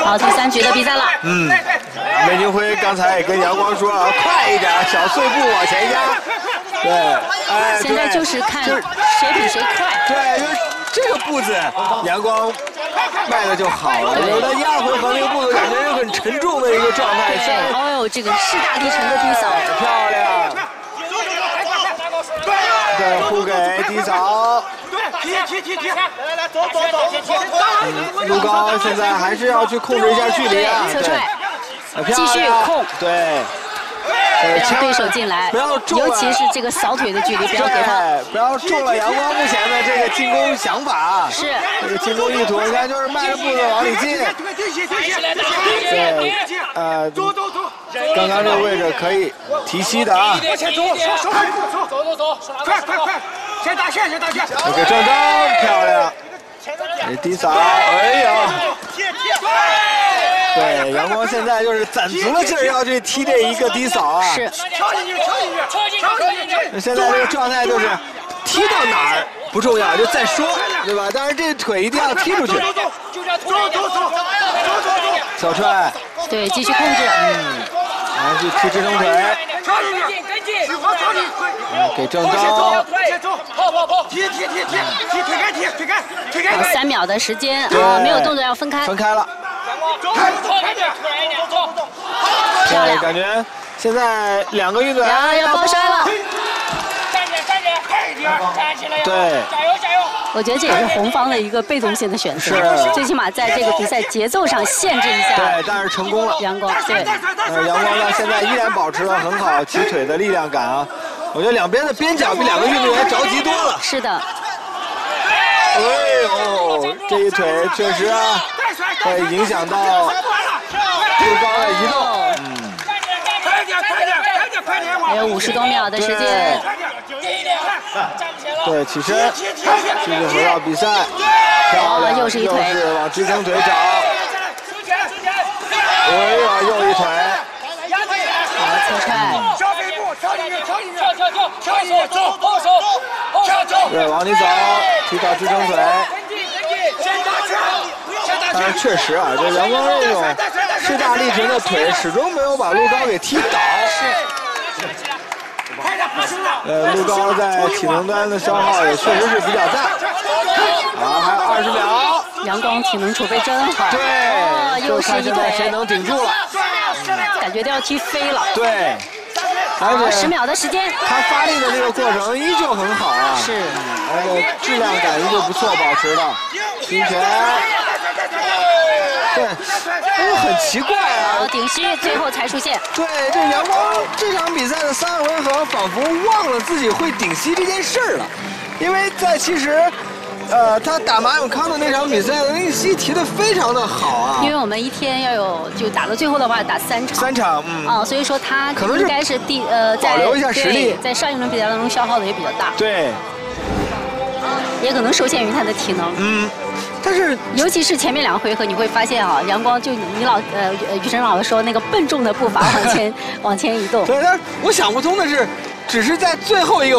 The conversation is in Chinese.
好，第3局的比赛了。 梅金辉刚才也跟阳光说啊，快一点，小碎步往前压。对，哎， 现在就是看谁比谁快。 对，就是这个步子，阳光迈的就好了。有的压回合那个步子感觉是很沉重的一个状态。 哦呦，这个势大力沉的低扫， 漂亮。对，互给低扫。 踢！来，走！ 陆高现在还是要去控制一下距离啊。 侧踹，继续控。 对。 让对手进来， 不要中， 尤其是这个扫腿的距离，不要给他， 不要中了阳光目前的这个进攻想法。 是这个进攻意图，你看就是迈着步子往里进。对，走。刚刚这个位置可以提膝的啊。 往前走，快，先打线。 给郑钊，漂亮。低扫，哎呀。对，阳光现在就是攒足了劲儿要去踢这一个低扫啊！ 是， 敲进去！ 现在这个状态就是踢到哪儿不重要，就再说，对吧？但是这腿一定要踢出去。 走！ 小踹， 对，继续控制。 然后去踢支撑腿。 跟进！ 给郑钊。 跑！踢！推开 ！3秒的时间啊，没有动作要分开。 分开了。 漂亮， 感觉现在2个运动员要抱摔了。 站起来！ 对， 加油！ 我觉得这也是红方的一个被动性的选择，最起码在这个比赛节奏上限制一下。 对，但是成功了。 阳光对， 阳光到现在依然保持了很好起腿的力量感啊！我觉得两边的边角比2个运动员着急多了。 是的。 哎呦，这一腿确实啊，会影响到陆高的移动。 还有50多秒的时间。 对，起身，继续回到比赛。漂亮， 又是一腿， 往支撑腿找。哎呀，又一腿。 好，侧踹。 对，往里走，踢到支撑腿。但是确实啊，这阳光这种势大力沉的腿始终没有把陆高给踢倒。陆高在体能端的消耗也确实是比较大。啊，还有20秒。 阳光体能储备真好。 对， 又是一腿， 谁能顶住了？ 感觉都要踢飞了。 对。 而且10秒的时间， 他发力的这个过程依旧很好啊。 是。 而且质量感依旧不错，保持的。拼拳。对，很奇怪啊。 顶膝最后才出现。 对，这阳光这场比赛的3个回合，仿佛忘了自己会顶膝这件事儿了，因为其实。他打马永康的那场比赛的那个膝提的非常的好啊。 因为我们一天要有，就打到最后的话打3场。 3场， 所以说他可能应该是保留一下实力， 在上一轮比赛当中消耗的也比较大。 对。 也可能受限于他的体能。 但是尤其是前面2个回合，你会发现啊，阳光就你于晨老师说那个笨重的步伐往前移动。 对，但是我想不通的是，只是在最后一个。